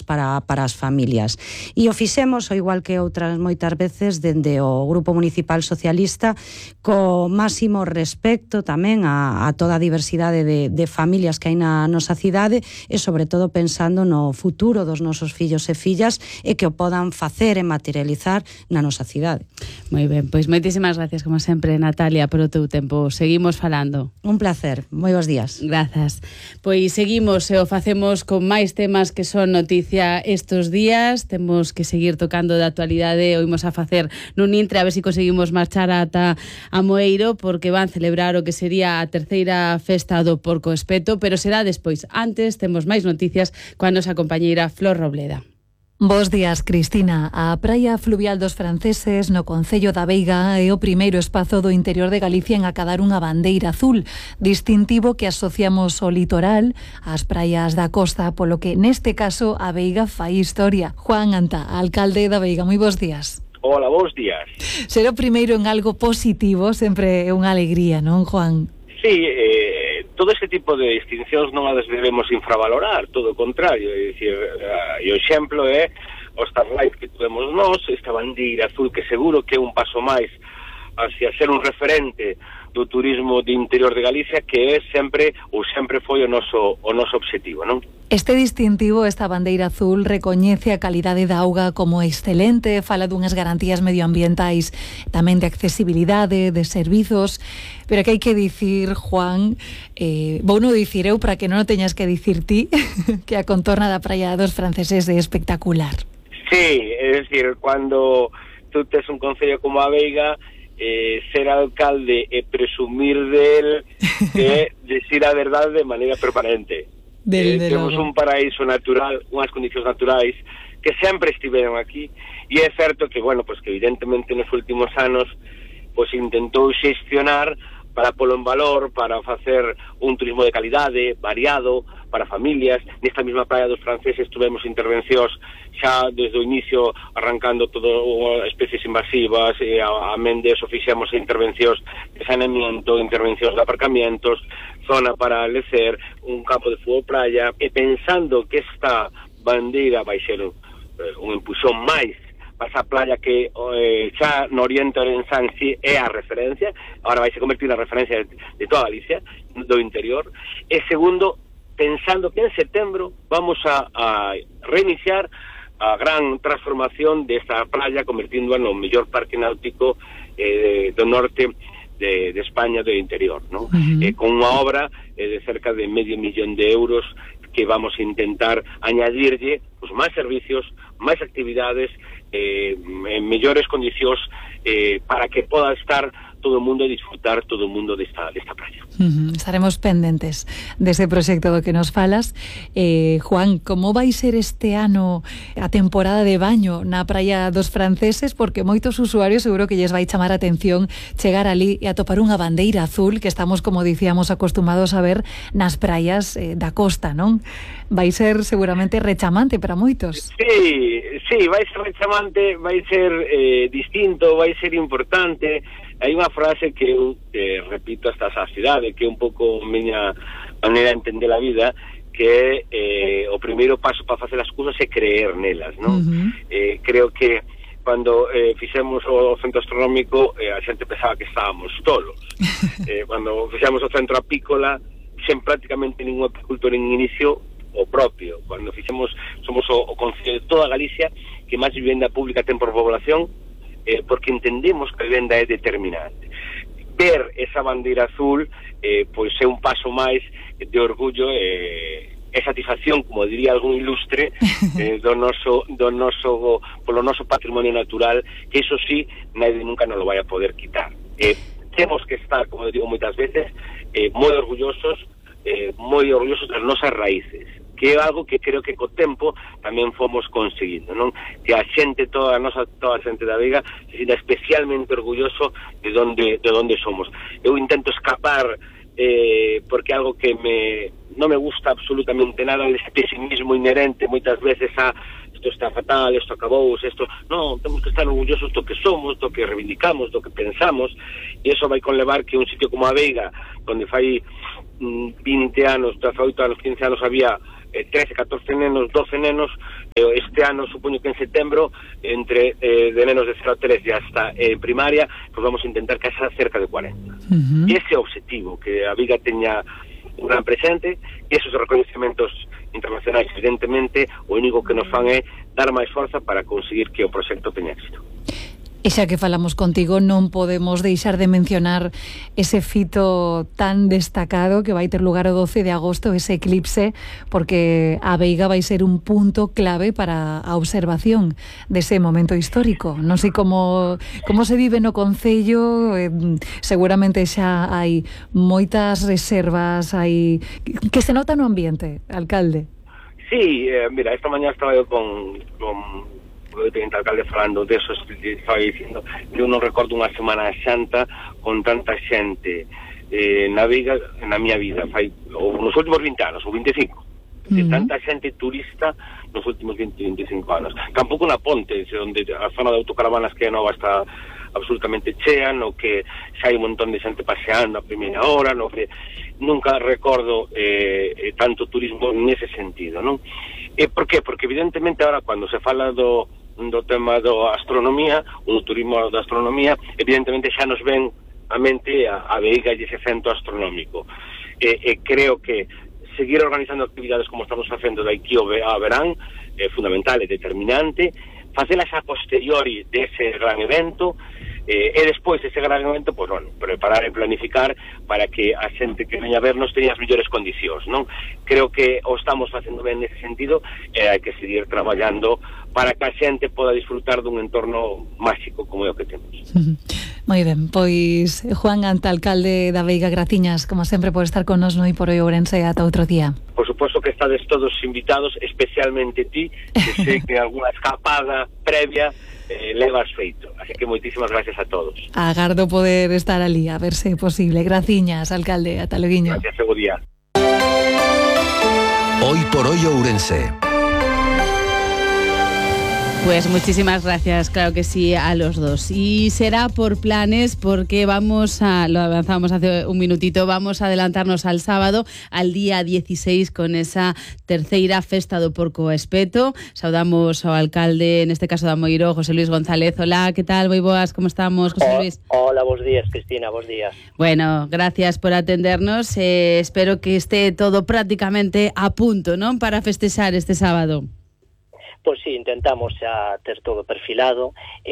para as familias. E o fixemos, ao igual que outras moitas veces, dende o Grupo Municipal Socialista, co máximo respecto tamén a toda a diversidade de familias que hai na nosa cidade e, sobre todo, pensando no futuro dos nosos fillos e fillas e que o podan facer e materializar na nosa cidade. Moi ben, pois moitísimas gracias, como sempre, Natalia, polo teu tempo. Seguimos falando. Un placer, moi bons días. Grazas. Pois seguimos e o facemos con máis temas que son noticia estes días. Temos que seguir tocando de actualidade. O imos a facer nun intre a ver se conseguimos marchar ata Amoeiro, porque van celebrar o que sería a terceira festa do Porco Espeto, pero será despois. Antes temos máis noticias coa nosa compañeira Flor Robleda. Bos días, Cristina. A praia fluvial dos franceses no concello da Veiga é o primeiro espazo do interior de Galicia en acadar unha bandeira azul, distintivo que asociamos ao litoral, ás praias da costa, polo que neste caso a Veiga fai historia. Juan Anta, alcalde da Veiga, moi bons días. Hola, bons días. Ser o primeiro en algo positivo sempre é unha alegría, non, Juan? Sí, todo ese tipo de distincións non as debemos infravalorar, todo o contrario, é dicir, e o exemplo é o Starlight que tuvemos nós, esta bandeira azul que seguro que é un paso máis hacia ser un referente do turismo de interior de Galicia, que é sempre foi o noso obxectivo, non? Este distintivo, esta bandeira azul, recoñece a calidade da auga como excelente, fala dunhas garantías medioambientais, tamén de accesibilidade, de servizos, pero que hai que dicir, Juan, vou non dicir eu para que non o teñas que dicir ti, que a contorna da praia dos franceses é espectacular. Sí, é dicir, cando tú tes un concello como a Veiga, ser alcalde e presumir del é decir a verdade de maneira permanente. Temos un paraíso natural, unhas condicións naturais que sempre estiveron aquí, e é certo que, bueno, pues que evidentemente nos últimos anos pues intentou xestionar para polo en valor, para facer un turismo de calidade, variado, para familias. Nesta mesma praia dos franceses tuvemos intervencións xa desde o inicio, arrancando todo especies invasivas, e a Mendes fixemos intervencións de saneamiento, intervencións de aparcamientos, zona para lecer, un campo de fútbol praia, e pensando que esta bandeira vai ser un empuxón máis para esa playa que xa no Oriente Ourensán sí é a referencia, agora vai se convertir na referencia de toda Galicia, do interior. E segundo, pensando que en setembro vamos a reiniciar a gran transformación desta playa, convertíndoa no mellor parque náutico do norte de España, do interior, ¿no? Con unha obra de cerca de €500,000 que vamos a intentar añadirlle pues, máis servicios, máis actividades, en mellores condicións para que poda estar todo o mundo e disfrutar todo o mundo desta praia. Estaremos pendentes dese proxecto do que nos falas. Juan, como vai ser este ano a temporada de baño na praia dos franceses? Porque moitos usuarios seguro que lles vai chamar a atención chegar ali e atopar unha bandeira azul que estamos, como dicíamos, acostumados a ver nas praias da costa, non? Vai ser seguramente rechamante para moitos. Sí, vai ser rechamante, vai ser distinto, vai ser importante. Hai unha frase que eu repito hasta a saciedade, que é un pouco a miña maneira de entender a vida, que é o primeiro paso para facer as cousas é creer nelas, non? Creo que cando fixemos o centro astronómico a xente pensaba que estábamos tolos. Cando fixemos o centro apícola sen prácticamente ningún apicultor en inicio o propio. Cando fixemos, somos o concello de toda Galicia que máis vivenda pública ten por población, porque entendemos que a vivenda é determinante. Ver esa bandeira azul pois é un paso máis de orgullo e satisfacción, como diría algún ilustre, polo noso patrimonio natural, que iso sí, nadie nunca nos lo vai a poder quitar. Temos que estar, como digo moitas veces, moi orgullosos das nosas raíces, que é algo que creo que co tempo tamén fomos conseguindo, non? Que a xente, toda a xente da Veiga se sinta especialmente orgulloso de onde somos. Eu intento escapar porque é algo que non me gusta absolutamente nada desse pesimismo inherente moitas veces a isto está fatal, isto acabou, isto... Non, temos que estar orgullosos do que somos, do que reivindicamos, do que pensamos, e iso vai conlevar que un sitio como a Veiga, onde fai 20 anos, 18 anos, 15 anos había 13, 14 nenos, 12 nenos, Este ano, supoño que en setembro, entre de nenos de 0 a 3 e hasta primaria, pues vamos a intentar que sea cerca de 40. E ese objetivo, que a Viga teña un gran presente, e esos recoñecementos internacionais, evidentemente, o único que nos fan é dar máis forza para conseguir que o proxecto teña éxito. E xa que falamos contigo, non podemos deixar de mencionar ese fito tan destacado que vai ter lugar o 12 de agosto, ese eclipse, porque a Veiga vai ser un punto clave para a observación dese momento histórico. Non sei como se vive no Concello, seguramente xa hai moitas reservas, hai que se nota no ambiente, alcalde. Sí, mira, esta mañá estaba eu con o teniente alcalde falando deso, estaba dicindo, eu non recordo unha Semana Santa con tanta xente na Viga, na miña vida, nos últimos 20 anos, ou 25, tanta xente turista nos últimos 20-25 anos. Tampouco na Ponte, onde a zona de autocaravanas que é nova está absolutamente chea, no que xa hai un montón de xente paseando a primeira hora, no que nunca recordo tanto turismo nese sentido, non? E por qué? Porque evidentemente ahora cando se fala do tema da astronomía, o do turismo da astronomía, evidentemente xa nos ven a mente a Veiga e ese centro astronómico. Creo que seguir organizando actividades como estamos facendo de aquí a verán é fundamental e determinante, facelas a posteriori dese gran evento, e despois ese gran evento, pues, bueno, preparar e planificar para que a xente que veña a vernos teña as mellores condicións, non? Creo que o estamos facendo ben nese sentido e hai que seguir traballando para que a xente poda disfrutar dun entorno máxico como é o que temos. Moi ben, pois Juan Anta, alcalde da Veiga, graciñas, como sempre, por estar con nos no Por Hoy Ourense. Ata outro día. Por suposto que estades todos invitados, especialmente ti, que sei que alguna escapada previa levas feito. Así que moitísimas gracias a todos. Agardo poder estar ali, a ver se é posible. Graciñas, alcalde. Ata loguiño. Gracias, bo día. Hoy por Hoy Ourense. Pues muchísimas gracias, claro que sí, a los dos. Y será por planes, porque lo avanzamos hace un minutito, vamos a adelantarnos al sábado, al día 16, con esa terceira festa do Porco a Espeto. Saudamos ao alcalde, en este caso da Moiro, José Luis González. Hola, ¿qué tal? Moi boas, ¿cómo estamos, José Luis? Hola, bos días, Cristina, bos días. Bueno, gracias por atendernos. Espero que esté todo prácticamente a punto, ¿no?, para festexar este sábado. Pois sí, intentamos xa ter todo perfilado.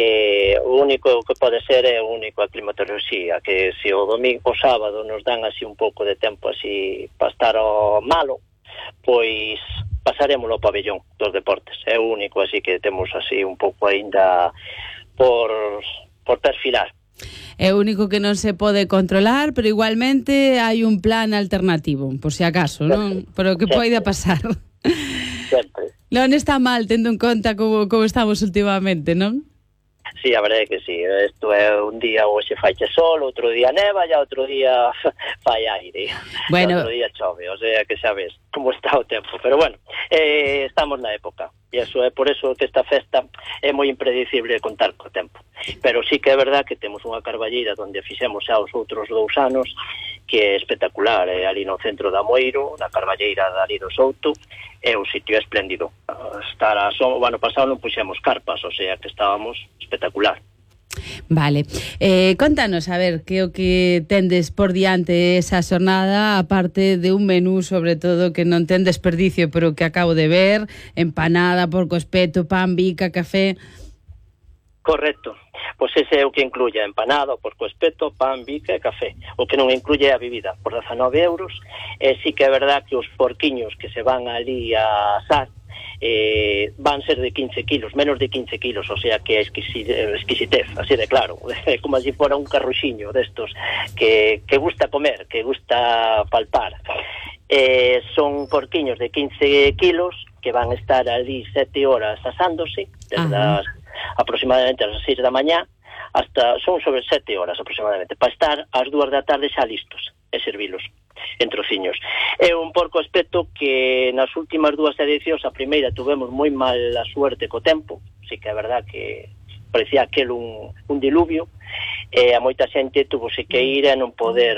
O único que pode ser é o único a climatoloxía, que se o domingo o sábado nos dan así un pouco de tempo así para estar ao malo, pois pasaremos ao pabellón dos deportes. É o único así que temos así un pouco aínda por perfilar. É o único que non se pode controlar, pero igualmente hai un plan alternativo, por si acaso, non? Pero que poida pasar. Sempre. Non está mal, tendo en conta como estamos últimamente, non? Sí, a verdade é que sí. Isto é un día hoxe faiche sol, outro día neva e outro día fai aire. Bueno, outro día chove, o sea que sabes como está o tempo. Pero bueno, estamos na época. E eso é por eso que esta festa é moi impredecible contar co tempo. Pero sí que é verdad que temos unha carballeira onde fixemos xa os outros 2 anos, que é espectacular, ali no centro da Moiro, na carballeira da ali do Souto, é un sitio espléndido. O ano pasado non puxemos carpas, o sea que estábamos espectacular. Vale, contanos, a ver, que o que tendes por diante esa xornada, aparte de un menú, sobre todo, que non ten desperdicio, pero que acabo de ver, empanada, porco espeto, pan, bica, café... Correcto. Pois ese é o que incluye empanada, porco espeto, pan, bica e café. O que non incluye a bebida, por 19 euros. E sí que é verdad que os porquiños que se van ali a asar van ser de 15 kilos, menos de 15 kilos, o sea que é exquisitez, así de claro, como si fora un carruxiño destos que gusta comer, que gusta palpar. Son porquiños de 15 kilos que van estar ali 7 horas asándose, desde aproximadamente as 6 da mañá son sobre 7 horas aproximadamente, para estar ás 2 da tarde xa listos e servilos en trociños. É un porco espeto que nas últimas 2 edicións, a primeira tuvemos moi mala suerte co tempo, sí que é verdad que parecía aquel un diluvio, e a moita xente tuvose que ir a non poder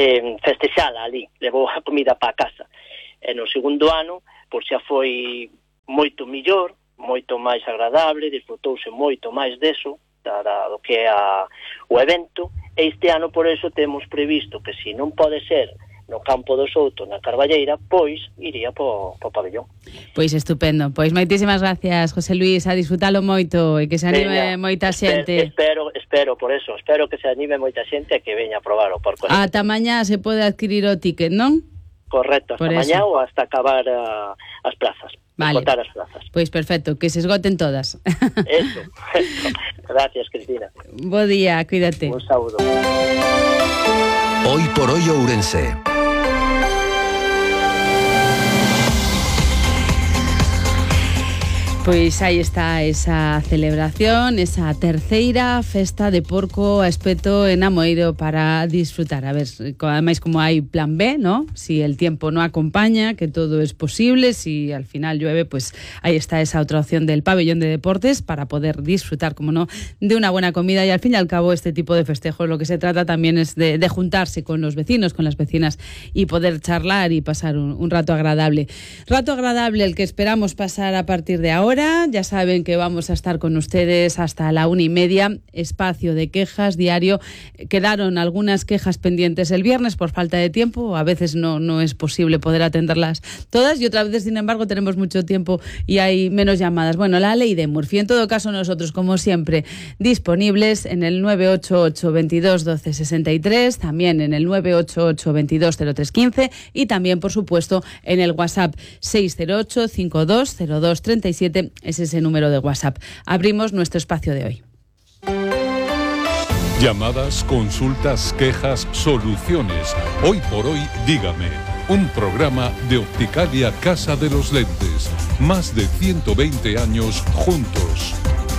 festexala ali, levou a comida para casa. E no segundo ano, pois xa foi moito millor, moito máis agradable, disfrutouse moito máis deso, do que é o evento, e este ano por eso temos previsto que se non pode ser no Campo do Souto, na Carballeira, pois iría po pabellón. Pois estupendo. Pois moitísimas gracias, José Luis, a disfrutalo moito e que se anime moita xente. Espero por eso, espero que se anime moita xente e que veña a probar o porco. Ata mañá se pode adquirir o ticket, non? Correcto, hasta mañá ou hasta acabar as plazas. Vale. Esgotar as plazas. Pois perfecto, que se esgoten todas. Eso. Gracias, Cristina. Bo día, cuídate. Un saúdo. Hoy por hoy Ourense. Pois aí está esa celebración, esa terceira festa de porco a espeto en Amoeiro para disfrutar. A ver, ademais como hai plan B, ¿no? Si el tiempo no acompaña, que todo es posible, si al final llueve, pues ahí está esa otra opción del pabellón de deportes para poder disfrutar, como no, de una buena comida. Y al fin y al cabo este tipo de festejos lo que se trata también es de juntarse con los vecinos, con las vecinas y poder charlar y pasar un rato agradable. Rato agradable el que esperamos pasar a partir de ahora. Ya saben que vamos a estar con ustedes hasta la 1:30, espacio de quejas diario. Quedaron algunas quejas pendientes el viernes por falta de tiempo, a veces no es posible poder atenderlas todas y otras veces, sin embargo, tenemos mucho tiempo y hay menos llamadas. Bueno, la ley de Murphy, en todo caso nosotros, como siempre, disponibles en el 988 22 12 63, también en el 988 22 03 15 y también, por supuesto, en el WhatsApp 608 52 02 37. Es ese número de WhatsApp. Abrimos nuestro espacio de hoy. Llamadas, consultas, quejas, soluciones. Hoy por hoy, dígame. Un programa de Opticalia Casa de los Lentes. Más de 120 años juntos.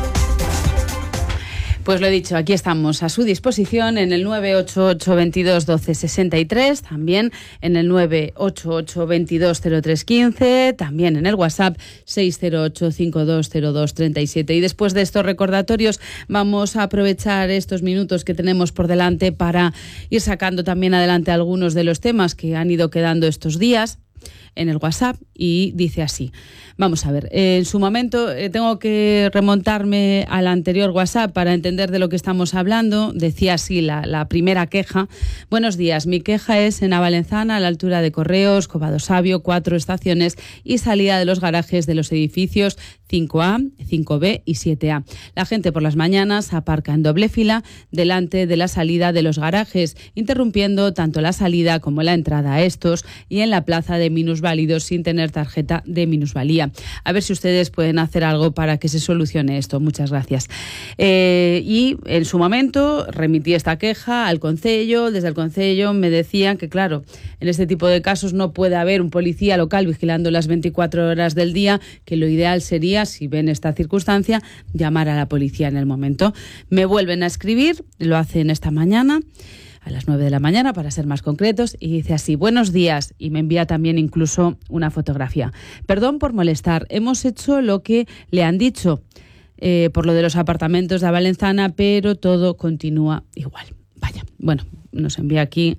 Pues lo he dicho, aquí estamos a su disposición en el 988 22 12 63, también en el 988 22 03 15, también en el WhatsApp 608 5202 37. Y después de estos recordatorios vamos a aprovechar estos minutos que tenemos por delante para ir sacando también adelante algunos de los temas que han ido quedando estos días en el WhatsApp y dice así. Vamos a ver, en su momento tengo que remontarme al anterior WhatsApp para entender de lo que estamos hablando. Decía así la primera queja. Buenos días, mi queja es en Avalenzana, a la altura de Correos, Covado Sabio, 4 estaciones y salida de los garajes de los edificios 5A, 5B y 7A. La gente por las mañanas aparca en doble fila delante de la salida de los garajes, interrumpiendo tanto la salida como la entrada a estos y en la plaza de minusválidos sin tener tarjeta de minusvalía. A ver si ustedes pueden hacer algo para que se solucione esto. Muchas gracias. Y en su momento remití esta queja al Concello. Desde el Concello me decían que, claro, en este tipo de casos no puede haber un policía local vigilando las 24 horas del día, que lo ideal sería, si ven esta circunstancia, llamar a la policía en el momento. Me vuelven a escribir, lo hacen esta mañana, a las 9 de la mañana, para ser más concretos, y dice así: buenos días, y me envía también incluso una fotografía. Perdón por molestar, hemos hecho lo que le han dicho por lo de los apartamentos de Avalenzana, pero todo continúa igual. Vaya, bueno, nos envía aquí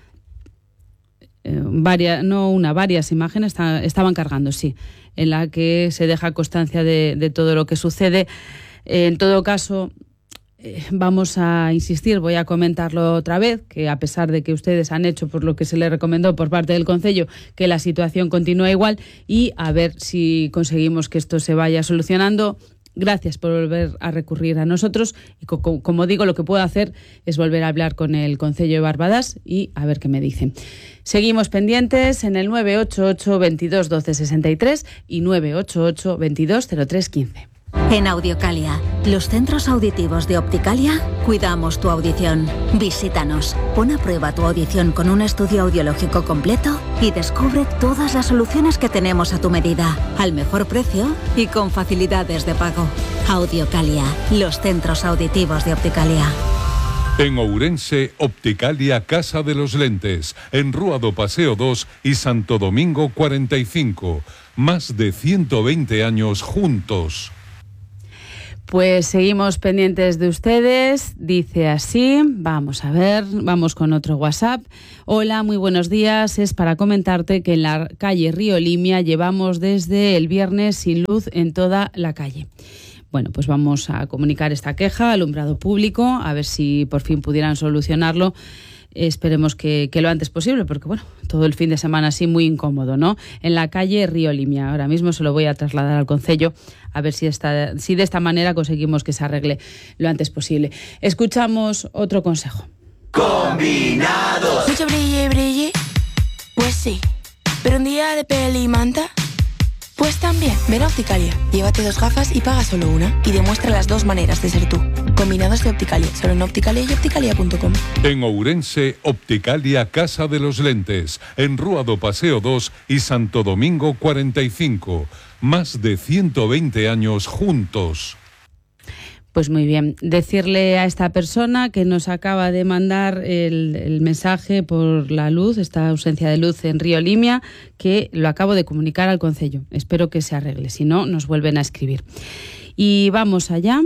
varias imágenes, estaban cargando, sí, en la que se deja constancia de todo lo que sucede. En todo caso, vamos a insistir, voy a comentarlo otra vez, que a pesar de que ustedes han hecho por lo que se les recomendó por parte del Concello, que la situación continúa igual, y a ver si conseguimos que esto se vaya solucionando. Gracias por volver a recurrir a nosotros y como digo, lo que puedo hacer es volver a hablar con el Concello de Barbadas y a ver qué me dicen. Seguimos pendientes en el 988 22 12 63 y 988 22 03 15. En Audiocalia, los centros auditivos de Opticalia, cuidamos tu audición. Visítanos, pon a prueba tu audición con un estudio audiológico completo y descubre todas las soluciones que tenemos a tu medida, al mejor precio y con facilidades de pago. Audiocalia, los centros auditivos de Opticalia. En Ourense, Opticalia Casa de los Lentes, en Rúa do Paseo 2 y Santo Domingo 45. Más de 120 años juntos. Pues seguimos pendientes de ustedes, dice así, vamos a ver, vamos con otro WhatsApp. Hola, muy buenos días, es para comentarte que en la calle Río Limia llevamos desde el viernes sin luz en toda la calle. Bueno, pues vamos a comunicar esta queja al alumbrado público, a ver si por fin pudieran solucionarlo. Esperemos que lo antes posible, porque bueno, todo el fin de semana así muy incómodo, ¿no? En la calle Río Limia. Ahora mismo se lo voy a trasladar al concello a ver si de esta manera conseguimos que se arregle lo antes posible. Escuchamos otro consejo. ¡Combinados! ¿Mucho brille, brille? Pues sí. ¿Pero un día de peli y manta? Pues también. Ven a Opticalia, llévate 2 gafas y paga solo una. Y demuestra las 2 maneras de ser tú. Combinados de Opticalia, solo en Opticalia y opticalia.com. En Ourense, Opticalia Casa de los Lentes, en Rúa do Paseo 2 y Santo Domingo 45. Más de 120 años juntos. Pues muy bien, decirle a esta persona que nos acaba de mandar el mensaje por la luz, esta ausencia de luz en Río Limia, que lo acabo de comunicar al concello. Espero que se arregle, si no, nos vuelven a escribir. Y vamos allá.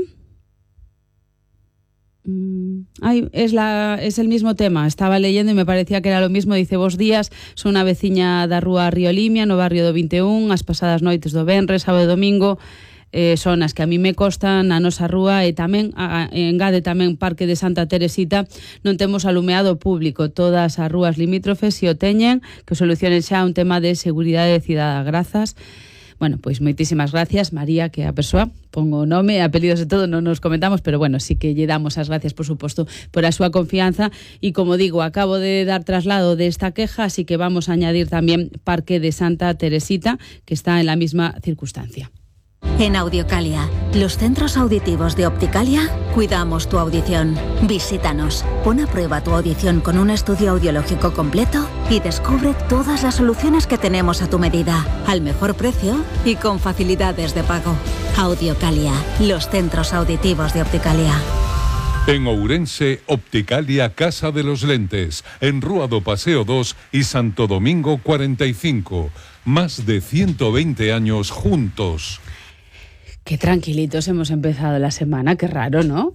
Es el mismo tema, estaba leyendo y me parecía que era lo mismo. Dice, vos días, son unha veciña da rúa Río Limia, no barrio do 21, as pasadas noites do venres, sábado e domingo, son as que a mí me costan a nosa rúa e tamén engade tamén Parque de Santa Teresita, non temos alumeado público, todas as rúas limítrofes se o teñen, que solucionen xa un tema de seguridade de cidadá. Grazas. Bueno, pois moitísimas gracias, María, que é a persoa, pongo o nome, apelidos e todo, non nos comentamos, pero bueno, sí que lle damos as gracias, por suposto, por a súa confianza, e como digo, acabo de dar traslado de esta queja, así que vamos a añadir tamén Parque de Santa Teresita, que está en la misma circunstancia. En Audiocalia, los centros auditivos de Opticalia, cuidamos tu audición. Visítanos, pon a prueba tu audición con un estudio audiológico completo y descubre todas las soluciones que tenemos a tu medida, al mejor precio y con facilidades de pago. Audiocalia, los centros auditivos de Opticalia. En Ourense, Opticalia Casa de los Lentes, en Rúa do Paseo 2 y Santo Domingo 45. Más de 120 años juntos. Qué tranquilitos hemos empezado la semana, qué raro, ¿no?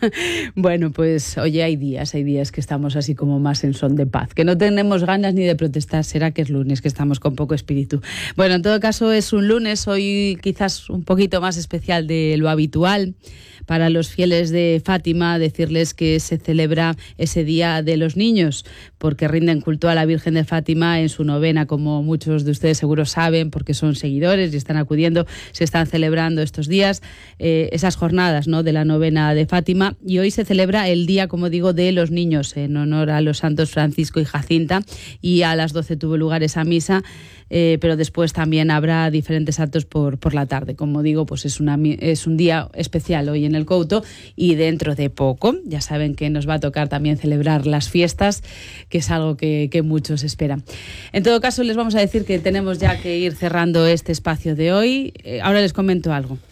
Bueno, pues oye, hay días que estamos así como más en son de paz, que no tenemos ganas ni de protestar. Será que es lunes, que estamos con poco espíritu. Bueno, en todo caso es un lunes, hoy quizás un poquito más especial de lo habitual. Para los fieles de Fátima, decirles que se celebra ese Día de los Niños, porque rinden culto a la Virgen de Fátima en su novena, como muchos de ustedes seguro saben, porque son seguidores y están acudiendo, se están celebrando estos días, esas jornadas, ¿no?, de la novena de Fátima, y hoy se celebra el Día, como digo, de los Niños, en honor a los santos Francisco y Jacinta, y a las 12 tuvo lugar esa misa, pero después también habrá diferentes actos por la tarde. Como digo, pues es un día especial hoy en el Couto, y dentro de poco, ya saben que nos va a tocar también celebrar las fiestas, que es algo que muchos esperan. En todo caso, les vamos a decir que tenemos ya que ir cerrando este espacio de hoy. Ahora les comento algo.